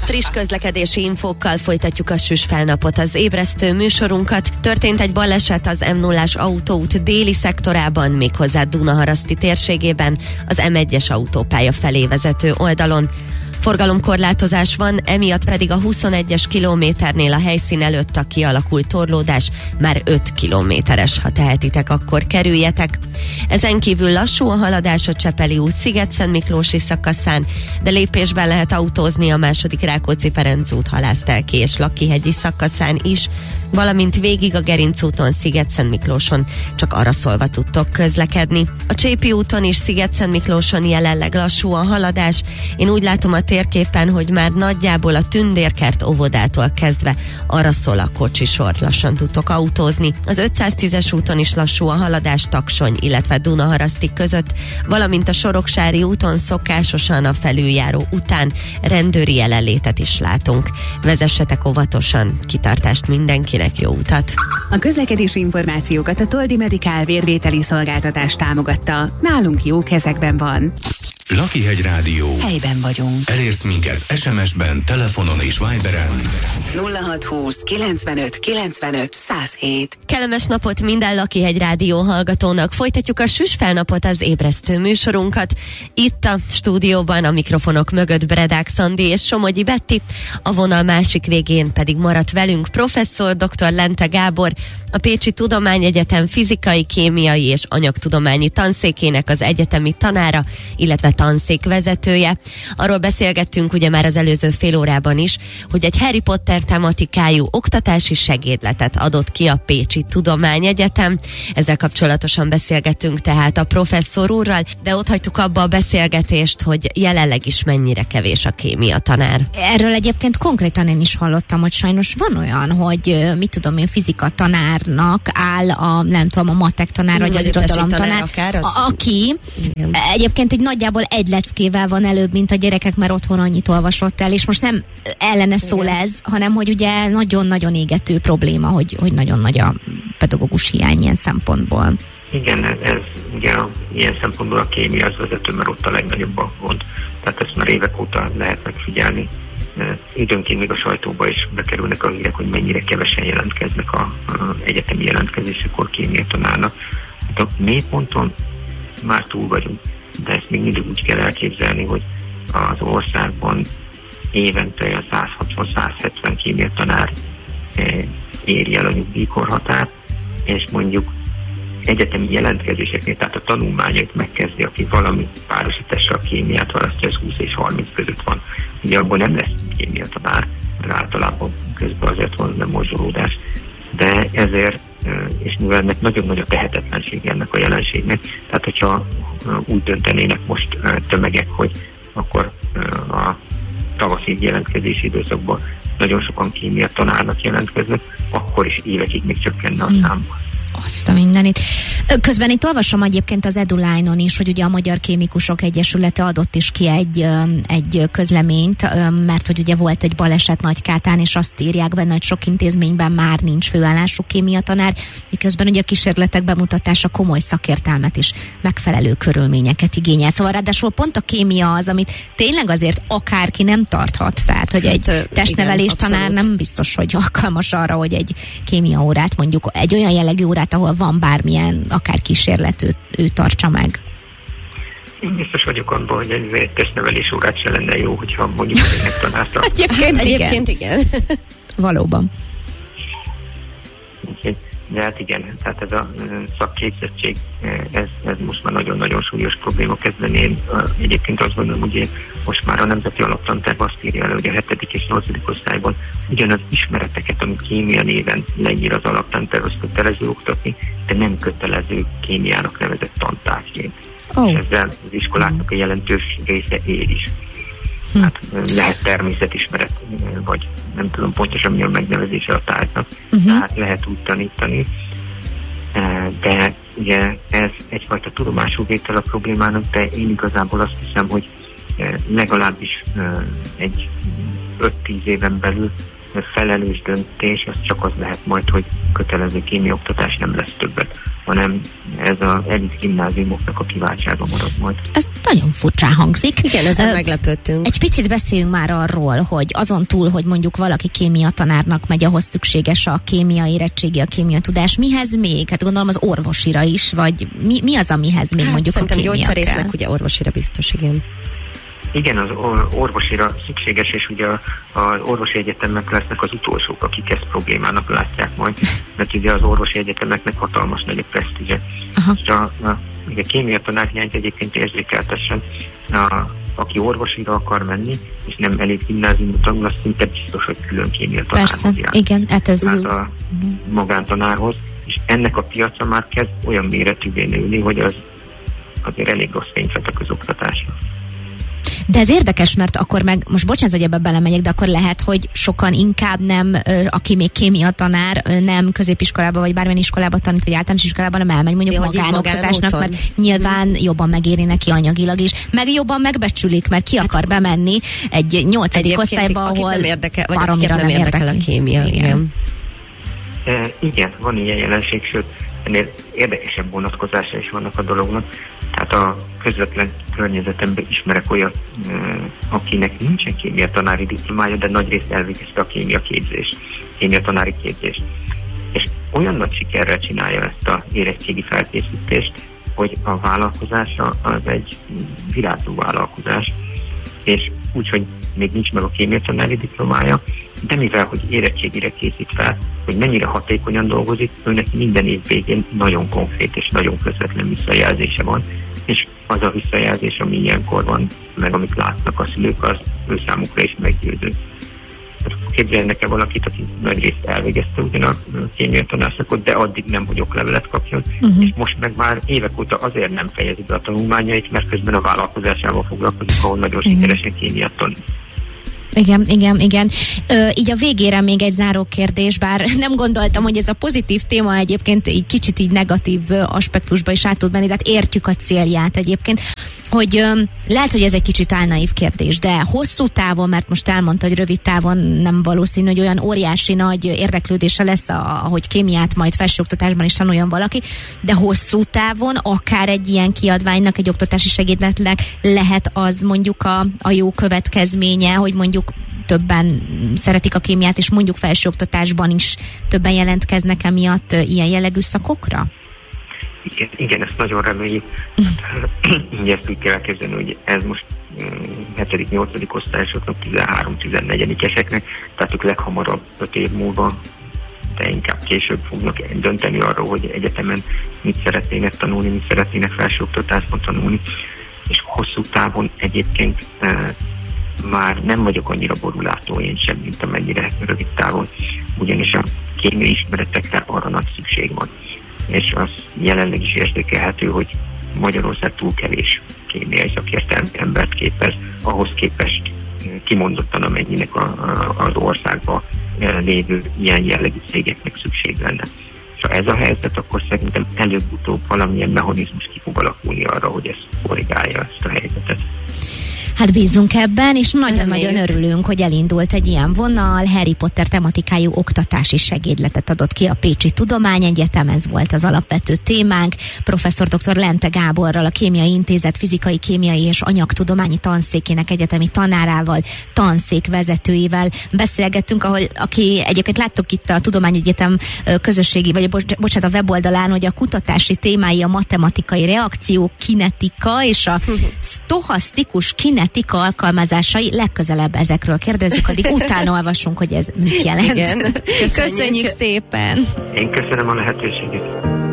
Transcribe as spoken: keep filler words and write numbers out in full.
Friss közlekedési infókkal folytatjuk a süs felnapot, az ébresztő műsorunkat. Történt egy baleset az em nullás autóút déli szektorában, méghozzá Dunaharaszti térségében, az em egyes autópálya felé vezető oldalon. Forgalomkorlátozás van, emiatt pedig a huszonegyes kilométernél a helyszín előtt a kialakult torlódás már öt kilométeres, ha tehetitek, akkor kerüljetek. Ezen kívül lassú a haladás a Csepeli út Sziget-Szentmiklósi szakaszán, de lépésben lehet autózni a második Rákóczi-Ferenc út Halásztelki és Lakhihegyi szakaszán is, valamint végig a Gerinc úton Sziget-Szentmiklóson csak araszolva tudtok közlekedni. A Csépi úton is Sziget-Szentmiklóson jelenleg lassú a haladás. Én úgy látom a térképen, hogy már nagyjából a Tündérkert óvodától kezdve araszol a kocsisor, lassan tudtok autózni. Az ötszáztízes úton is lassú a haladás Taksony, illetve Dunaharaszti között, valamint a Soroksári úton szokásosan a felüljáró után rendőri jelenlétet is látunk. Vezessetek óvatosan, kitartást mindenkinek, jó utat! A közlekedési információkat a Toldi Medikál vérvételi szolgáltatás támogatta. Nálunk jó kezekben van. Lakihegy Rádió. Helyben vagyunk. Elérsz minket es em es-ben, telefonon és Viberen. nulla hat húsz kilencvenöt kilencvenöt száz hét. Kellemes napot minden Lakihegy Rádió hallgatónak. Folytatjuk a süs felnapot, az ébresztő műsorunkat. Itt a stúdióban a mikrofonok mögött Bredák Szandi és Somogyi Betti, a vonal másik végén pedig maradt velünk professzor dr. Lente Gábor, a Pécsi Tudományegyetem fizikai, kémiai és anyagtudományi tanszékének az egyetemi tanára, illetve tanszék vezetője. Arról beszélgettünk ugye már az előző fél órában is, hogy egy Harry Potter tematikájú oktatási segédletet adott ki a Pécsi Tudományegyetem. Ezzel kapcsolatosan beszélgettünk tehát a professzor úrral, de ott hagytuk abba a beszélgetést, hogy jelenleg is mennyire kevés a kémia tanár. Erről egyébként konkrétan én is hallottam, hogy sajnos van olyan, hogy mit tudom én, fizika tanárnak áll a, nem tudom, a matek tanár, vagy az irodalomtanár, az... aki igen. Egyébként egy nagyjából egy leckével van előbb, mint a gyerekek, mert otthon annyit olvasott el, és most nem ellene szól igen. ez, hanem hogy ugye nagyon-nagyon égető probléma, hogy, hogy nagyon nagy a pedagógus hiány ilyen szempontból. Igen, ez, ez ugye ilyen szempontból a kémia az vezető, mert ott a legnagyobb a gond. Tehát ezt már évek óta lehet megfigyelni. Időnként még a sajtóba is bekerülnek a hírek, hogy mennyire kevesen jelentkeznek a, a egyetemi jelentkezésekor kémia tanárnak. Hát a mélyponton már túl vagyunk, de ezt még mindig úgy kell elképzelni, hogy az országban évente a száz hatvan száz hetven kémia tanár éri el a nyugdíjkorhatárt, és mondjuk egyetemi jelentkezéseknél, tehát a tanulmányait megkezdi, aki valami párosítással a kémiát választja, ez húsz és harminc között van. Ugye abban nem lesz kémia tanár, mert általában közben azért van nem morzsolódás, de ezért, és mivel ennek nagyon nagy a tehetetlenség ennek a jelenségnek, tehát hogyha úgy döntenének most tömegek, hogy akkor a tavaszi jelentkezési időszakban nagyon sokan kémia tanárnak jelentkeznek, akkor is évekig még csökkenne a szám. Azt a mindenit. Közben itt olvasom egyébként az EduLine-on is, hogy ugye a Magyar Kémikusok Egyesülete adott is ki egy, egy közleményt, mert hogy ugye volt egy baleset Nagykátán, és azt írják benne, hogy sok intézményben már nincs főállású kémiatanár, miközben ugye a kísérletek bemutatása komoly szakértelmet is, megfelelő körülményeket igényel. Szóval ráadásul pont a kémia az, amit tényleg azért akárki nem tarthat. Tehát, hogy egy hát, testnevelés igen, tanár nem biztos, hogy alkalmas arra, hogy egy kémia órát, mondjuk egy olyan jellegű órát, ahol van bármilyen, akár kísérlet, ő, ő tartsa meg. Én biztos vagyok abban, hogy egy testnevelés órát se lenne jó, hogyha mondjuk ennek tanárta. Egyébként, hát, egyébként igen. igen. Valóban. De hát igen, tehát ez a szakképzettség, ez, ez most már nagyon-nagyon súlyos probléma kezdeni. Én egyébként azt gondolom, hogy most már a Nemzeti Alaptanterv azt írja elő, hogy a hetedik és nyolcadik osztályban ugyanaz ismereteket, amit kémia néven leír az alaptanterv, az kötelező oktatni, de nem kötelező kémiának nevezett tantárgyként. Oh. És ezzel az iskoláknak a jelentős része ér is. Hm. Hát lehet természetismeret, vagy nem tudom pontosan mi a megnevezése a tárgynak, uh-huh. tehát lehet úgy tanítani, de ugye ez egyfajta tudomású vétel a problémának, de én igazából azt hiszem, hogy legalábbis egy öt-tíz éven belül felelős döntés az csak az lehet majd, hogy kötelező kémia oktatás nem lesz többet, hanem ez az elit gimnáziumoknak a kiváltsága marad majd. Ez nagyon furcsán hangzik. Igen, ezen Ö, meglepődtünk. Egy picit beszéljünk már arról, hogy azon túl, hogy mondjuk valaki kémia tanárnak megy, ahhoz szükséges a kémia érettségi, a kémia tudás. Mihez még? Hát gondolom az orvosira is, vagy mi, mi az, amihez még Hát mondjuk a szerintem kémia kell? gyógyszerésznek ugye orvosira biztos, igen. Igen, az orvosira szükséges, és ugye az orvosi egyetemek lesznek az utolsók, akik ezt problémának látják majd, mert ugye az orvosi egyetemeknek hatalmas nagy a presztízse. És a, a, a kémia tanárhiányt egyébként érzékeltessen, a, aki orvosira akar menni, és nem elég gimnáziumot tanul, az szinte biztos, hogy külön kémia tanárhoz Persze, jár. igen, hát ez... Hát a magántanárhoz, és ennek a piaca már kezd olyan méretűvé nőni, hogy az azért elég rossz fényt vet a közoktatásra. De ez érdekes, mert akkor meg, most bocsánat, hogy ebbe belemegyek, de akkor lehet, hogy sokan inkább nem, aki még kémia tanár, nem középiskolába, vagy bármilyen iskolába tanít, vagy általános iskolában, nem elmegy mondjuk Ja, hogy így magánoktatásnak, magánúton. mert nyilván jobban megéri neki anyagilag is, meg jobban megbecsülik, mert ki akar bemenni egy nyolcadik osztályba, akit ahol nem érdekel, vagy baromira akiket nem nem érdekel a érdekli. kémia, igen. Igen. E, igen, van ilyen jelenség, sőt, ennél érdekesebb vonatkozása is vannak a dolognak. Tehát a közvetlen környezetemben ismerek olyat, e, akinek nincsen kémia tanári diplomája, de nagyrészt elvégezte a kémia képzést, kémia tanári képzést. És olyan nagy sikerrel csinálja ezt a érettségi felkészítést, hogy a vállalkozása az egy virágzó vállalkozás, és úgyhogy még nincs meg a kémia tanári diplomája, de mivel, hogy érettségire készít fel, hogy mennyire hatékonyan dolgozik, őnek minden év végén nagyon konkrét és nagyon közvetlen visszajelzése van, és az a visszajelzés, ami ilyenkor van, meg amit látnak a szülők, az ő számukra is meggyőző. Képzeljenek-e valakit, aki nagyrészt elvégezte ugyan a kémia tanárszakot, de addig nem, hogy oklevelet kapjon, uh-huh. és most meg már évek óta azért nem fejezi be a tanulmányait, mert közben a vállalkozásával foglalkozik, ahol nagyon uh-huh. sikeresen kémiát tanít. Igen, igen, igen. Ö, így a végére még egy záró kérdés, bár nem gondoltam, hogy ez a pozitív téma egyébként így kicsit így negatív aspektusba is át tud menni, de hát értjük a célját egyébként, hogy ö, lehet, hogy ez egy kicsit álnaív kérdés, de hosszú távon, mert most elmondta, hogy rövid távon nem valószínű, hogy olyan óriási nagy érdeklődése lesz, ahogy kémiát majd felsőoktatásban is tanuljon valaki, de hosszú távon akár egy ilyen kiadványnak, egy oktatási segédletnek lehet az mondjuk a, a jó következménye, hogy mondjuk többen szeretik a kémiát, és mondjuk felsőoktatásban is többen jelentkeznek emiatt ilyen jellegű szakokra? Igen, igen, ezt nagyon reméljük. Így ezt úgy kell elképzelni, hogy ez most hetedik-nyolcadik osztályosoknak, tizenhárom-tizennegyedik-eseknek, tehát ők leghamarabb öt év múlva, de inkább később fognak dönteni arról, hogy egyetemen mit szeretnének tanulni, mit szeretnének felsőoktatásban tanulni, és hosszú távon egyébként már nem vagyok annyira borulátó én sem, mint amennyire rövid távon, ugyanis a kémiai ismeretekre arra nagy szükség van. És az jelenleg is érzékelhető, hogy Magyarország túl kevés kémiai szakértelmű embert képez, ahhoz képest kimondottan amennyinek a, a, az országban lévő ilyen jellegű cégeknek szükség lenne. És ha ez a helyzet, akkor szerintem előbb-utóbb valamilyen mechanizmus ki fog alakulni arra, hogy ez korrigálja ezt a helyzetet. Hát bízunk ebben, és nagyon-nagyon örülünk, hogy elindult egy ilyen vonal. Harry Potter tematikájú oktatási segédletet adott ki a Pécsi Tudományegyetem, ez volt az alapvető témánk. Professzor dr. Lente Gáborral, a Kémiai Intézet fizikai, kémiai és anyagtudományi tanszékének egyetemi tanárával, tanszék vezetőivel beszélgettünk, ahol, aki egyébként láttuk itt a Tudományegyetem közösségi, vagy bocsánat, a weboldalán, hogy a kutatási témái a matematikai reakció, kinetika és a sztochasztikus kinetika alkalmazásai. Legközelebb ezekről kérdezzük, addig utána olvasunk, hogy ez mit jelent. Igen. Köszönjük, Köszönjük szépen! Én köszönöm a lehetőséget.